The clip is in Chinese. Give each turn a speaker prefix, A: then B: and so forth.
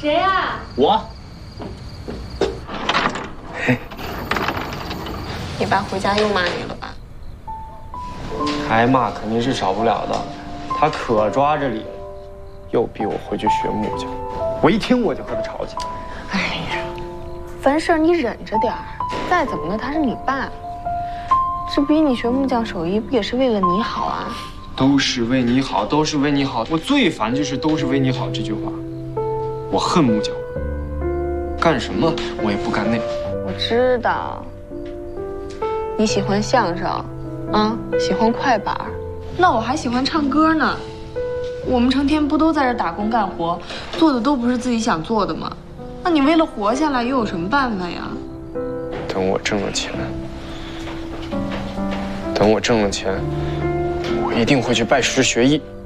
A: 谁呀？
B: 我。
C: 嘿，你爸回家又骂你了吧？
B: 挨骂肯定是少不了的，他可抓着理了，又逼我回去学木匠。我一听我就和他吵起来。
C: 哎呀，凡事你忍着点儿，再怎么的他是你爸，这逼你学木匠手艺不也是为了你好啊？
B: 都是为你好，都是为你好。我最烦就是都是为你好这句话。我恨木匠，干什么我也不干那。
C: 我知道，你喜欢相声，啊，喜欢快板，那我还喜欢唱歌呢。我们成天不都在这打工干活，做的都不是自己想做的吗？那你为了活下来又有什么办法呀？
B: 等我挣了钱，我一定会去拜师学艺。